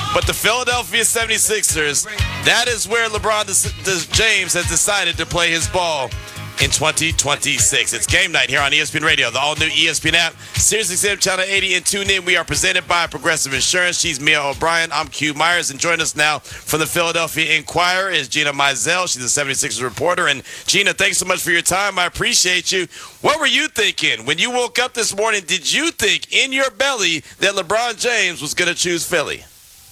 But the Philadelphia 76ers, that is where LeBron James has decided to play his ball in 2026. It's game night here on ESPN Radio, the all-new ESPN app, SiriusXM Channel 80, and tune in. We are presented by Progressive Insurance. She's Mia O'Brien. I'm Q Myers, and join us now from the Philadelphia Inquirer is Gina Mizell. She's a 76ers reporter. And Gina, thanks so much for your time. I appreciate you. What were you thinking when you woke up this morning? Did you think in your belly that LeBron James was going to choose Philly?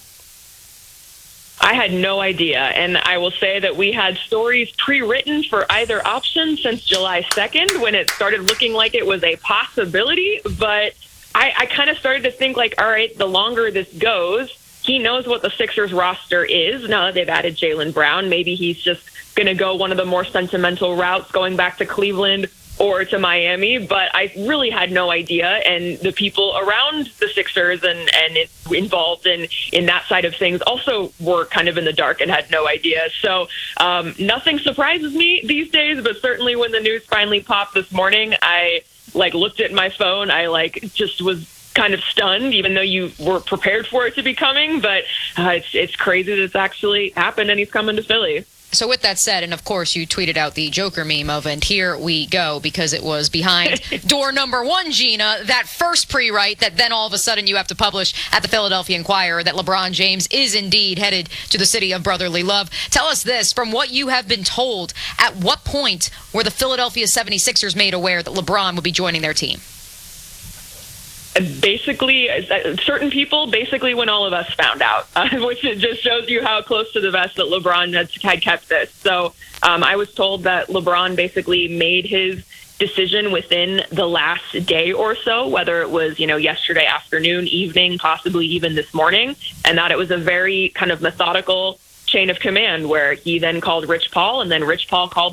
I had no idea, and I will say that we had stories pre-written for either option since July 2nd when it started looking like it was a possibility, but I kind of started to think like, all right, the longer this goes, he knows what the Sixers roster is. Now that they've added Jaylen Brown, maybe he's just going to go one of the more sentimental routes going back to Cleveland or to Miami, but I really had no idea. And the people around the Sixers and involved in that side of things also were kind of in the dark and had no idea. So nothing surprises me these days, but certainly when the news finally popped this morning, I looked at my phone. I just was kind of stunned, even though you were prepared for it to be coming. But it's crazy that it's actually happened and he's coming to Philly. So with that said, and of course you tweeted out the Joker meme of, and here we go, because it was behind door number one, Gina, that first pre-write that then all of a sudden you have to publish at the Philadelphia Inquirer that LeBron James is indeed headed to the city of brotherly love. Tell us this, from what you have been told, at what point were the Philadelphia 76ers made aware that LeBron would be joining their team? Basically, certain people, basically when all of us found out, which just shows you how close to the vest that LeBron had kept this. So I was told that LeBron basically made his decision within the last day or so, whether it was, yesterday afternoon, evening, possibly even this morning, and that it was a very kind of methodical chain of command where he then called Rich Paul, and then Rich Paul called